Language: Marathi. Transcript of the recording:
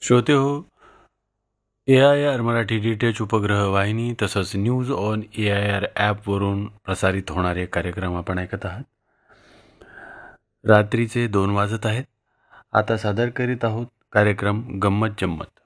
श्रोते हो, AIR मराठी DTH उपग्रह वाहिनी तसंच न्यूज ऑन AIR ॲपवरून प्रसारित होणारे कार्यक्रम आपण ऐकत आहात. रात्रीचे 2 वाजत आहेत. आता सादर करीत आहोत कार्यक्रम गंमत जम्मत.